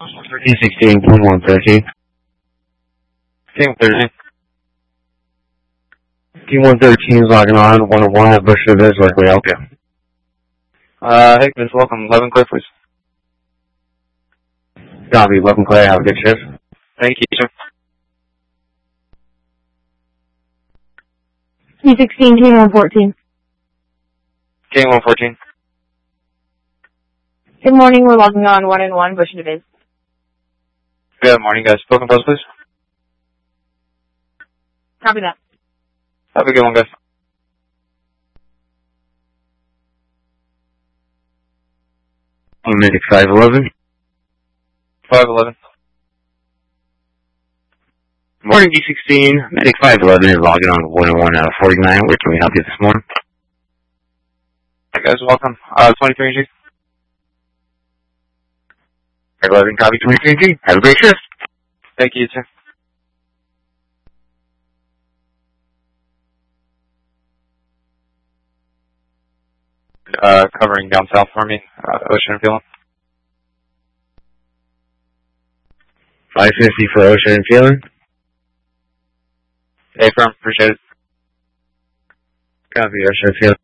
1316, King 113. King 13. King 113 is logging on, 101 at Bush Biz, where can we help you? Hickman's welcome. 11 clear, please. Copy, 11 clear, have a good shift. Thank you, sir. P16, King 114. King 114. Good morning, we're logging on 1-1, Bush Biz. Good morning, guys. Spoken post, please. Copy that. Have a good one, guys. Medic 511. 511. Morning, D16. Medic 511 is logging on 101 out of 49. Where can we help you this morning? Hey, guys, welcome. 23G. 511, copy 23G. Have a great shift. Thank you, sir. Covering down south for me, Ocean and Feeling. 550 for Ocean and Feeling. Hey, firm, appreciate it. Copy, Ocean and Feeling.